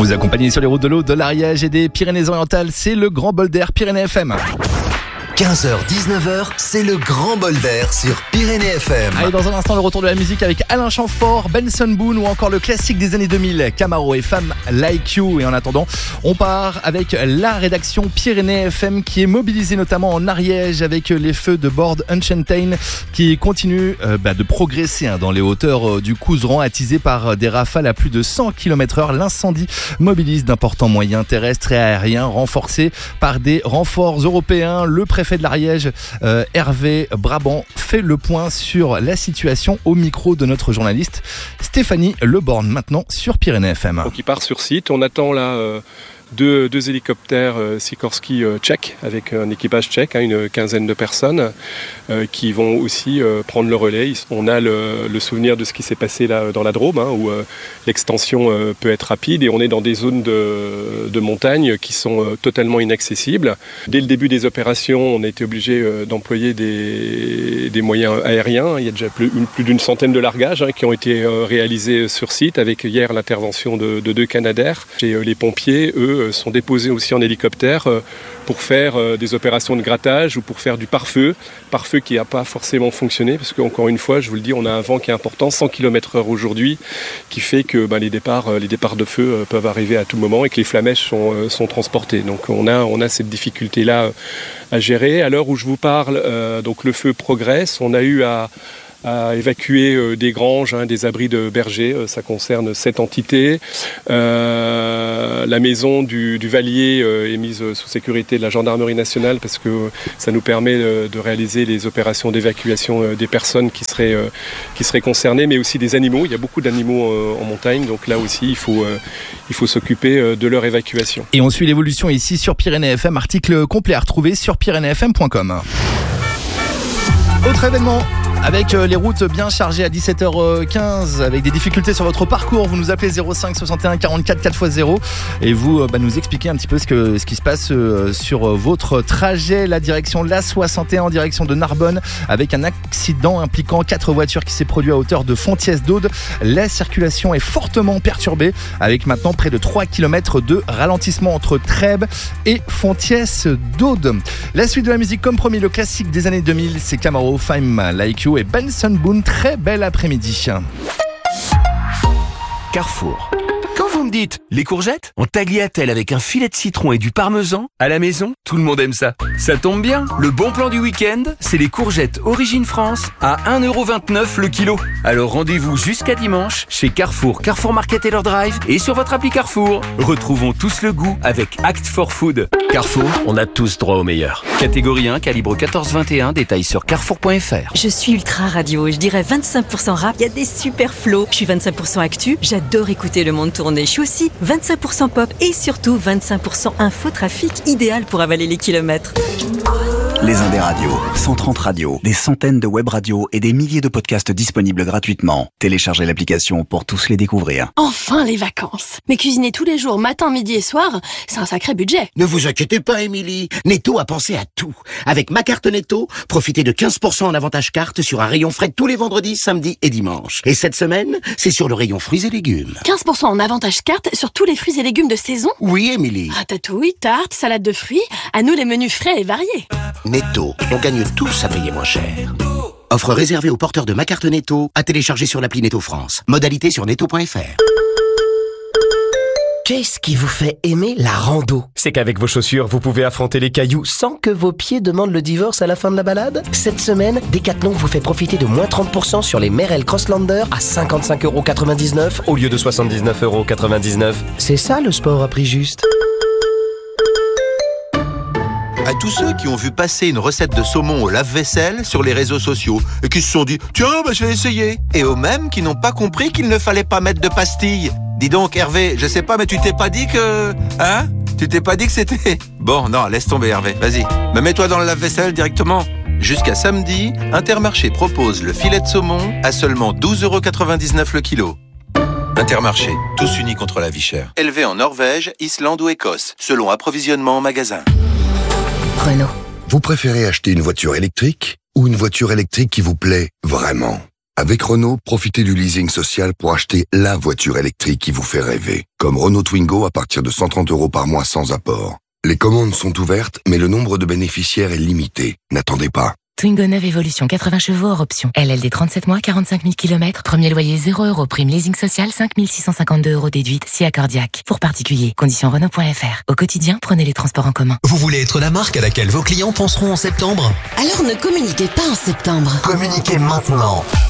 Vous accompagnez sur les routes de l'eau de l'Ariège et des Pyrénées-Orientales, c'est le Grand Bol d'Air Pyrénées FM. 15h-19h, c'est le Grand Bol d'Air sur Pyrénées FM. Allez, dans un instant, le retour de la musique avec Alain Chamfort, Benson Boone ou encore le classique des années 2000, Camaro et Femme Like You. Et en attendant, on part avec la rédaction Pyrénées FM qui est mobilisée notamment en Ariège avec les feux de Bord Unchantain qui continuent de progresser dans les hauteurs du Couserans, attisés par des rafales à plus de 100 km/h. L'incendie mobilise d'importants moyens terrestres et aériens renforcés par des renforts européens. Le préfet de l'Ariège, Hervé Brabant, fait le point sur la situation au micro de notre journaliste Stéphanie Leborgne, maintenant sur Pyrénées FM. Donc il part sur site, on attend là deux hélicoptères Sikorsky tchèques avec un équipage tchèque, une quinzaine de personnes qui vont aussi prendre le relais. On a le souvenir de ce qui s'est passé là dans la Drôme où l'extension peut être rapide et on est dans des zones de montagne qui sont totalement inaccessibles. Dès le début des opérations, on a été obligé d'employer des moyens aériens. Il y a déjà plus d'une centaine de largages qui ont été réalisés sur site avec hier l'intervention de 2 Canadair. Et les pompiers, eux, sont déposés aussi en hélicoptère pour faire des opérations de grattage ou pour faire du pare-feu qui n'a pas forcément fonctionné parce qu'encore une fois, je vous le dis, on a un vent qui est important, 100 km/h aujourd'hui, qui fait que les départs de feu peuvent arriver à tout moment et que les flamèches sont transportées. Donc on a cette difficulté-là à gérer. À l'heure où je vous parle, donc le feu progresse. On a eu à évacuer des granges, des abris de bergers, ça concerne 7 entités. La maison du Valier est mise sous sécurité de la gendarmerie nationale parce que ça nous permet de réaliser les opérations d'évacuation des personnes qui seraient concernées, mais aussi des animaux. Il y a beaucoup d'animaux en montagne, donc là aussi il faut s'occuper de leur évacuation. Et on suit l'évolution ici sur Pyrénées FM, article complet à retrouver sur pyrénéesfm.com. Autre événement avec les routes bien chargées à 17h15, avec des difficultés sur votre parcours. Vous nous appelez 05 61 44 4x0 et vous nous expliquez un petit peu ce qui se passe sur votre trajet. La direction l'A61 en direction de Narbonne avec un accident impliquant 4 voitures qui s'est produit à hauteur de Fontiès-d'Aude. La circulation est fortement perturbée avec maintenant près de 3 km de ralentissement entre Trèbes et Fontiès-d'Aude. La suite de la musique, comme promis, le classique des années 2000, c'est Camaro, Femme Like You et Benson Boone. Très bel après-midi. Carrefour. Quand vous me dites les courgettes, on tagliatelle avec un filet de citron et du parmesan à la maison, tout le monde aime ça. Ça tombe bien, le bon plan du week-end, c'est les courgettes Origine France à 1,29€ le kilo. Alors rendez-vous jusqu'à dimanche chez Carrefour, Carrefour Market et leur drive et sur votre appli Carrefour. Retrouvons tous le goût avec Act for Food. Carrefour, on a tous droit au meilleur. Catégorie 1, calibre 14-21, détails sur carrefour.fr. Je suis ultra radio, je dirais 25% rap, il y a des super flows. Je suis 25% actu, j'adore écouter le monde tourner. Je suis aussi 25% pop et surtout 25% infotrafic, idéal pour avaler les kilomètres. Les Indés Radios, 130 radios, des centaines de web radios et des milliers de podcasts disponibles gratuitement. Téléchargez l'application pour tous les découvrir. Enfin les vacances. Mais cuisiner tous les jours, matin, midi et soir, c'est un sacré budget. Ne vous inquiétez pas, Émilie. Netto a pensé à tout. Avec ma carte Netto, profitez de 15% en avantage carte sur un rayon frais tous les vendredis, samedis et dimanches. Et cette semaine, c'est sur le rayon fruits et légumes. 15% en avantage carte sur tous les fruits et légumes de saison? Oui, Émilie. Ratatouille, tarte, salade de fruits, à nous les menus frais et variés. Netto, on gagne tous à payer moins cher. Offre réservée aux porteurs de ma carte Netto, à télécharger sur l'appli Netto France. Modalité sur netto.fr. Qu'est-ce qui vous fait aimer la rando? C'est qu'avec vos chaussures, vous pouvez affronter les cailloux sans que vos pieds demandent le divorce à la fin de la balade. Cette semaine, Decathlon vous fait profiter de moins 30% sur les Merrell Crosslander à 55,99€ au lieu de 79,99€. C'est ça le sport à prix juste. À tous ceux qui ont vu passer une recette de saumon au lave-vaisselle sur les réseaux sociaux et qui se sont dit « Tiens, je vais essayer !» Et aux mêmes qui n'ont pas compris qu'il ne fallait pas mettre de pastilles. Dis donc Hervé, je sais pas, mais tu t'es pas dit que... Hein? Tu t'es pas dit que c'était... Bon, non, laisse tomber Hervé, vas-y. Mais mets-toi dans le lave-vaisselle directement. Jusqu'à samedi, Intermarché propose le filet de saumon à seulement 12,99€ le kilo. Intermarché, tous unis contre la vie chère. Élevé en Norvège, Islande ou Écosse, selon approvisionnement en magasin. Renault. Vous préférez acheter une voiture électrique ou une voiture électrique qui vous plaît vraiment ? Avec Renault, profitez du leasing social pour acheter la voiture électrique qui vous fait rêver. Comme Renault Twingo à partir de 130 € par mois sans apport. Les commandes sont ouvertes, mais le nombre de bénéficiaires est limité. N'attendez pas. Twingo 9 Evolution, 80 chevaux hors option. LLD 37 mois, 45 000 km. Premier loyer 0 €. Prime leasing social 5 652 € déduite si accordiaque. Pour particuliers, conditions Renault.fr. Au quotidien, prenez les transports en commun. Vous voulez être la marque à laquelle vos clients penseront en septembre ? Alors ne communiquez pas en septembre. Communiquez maintenant.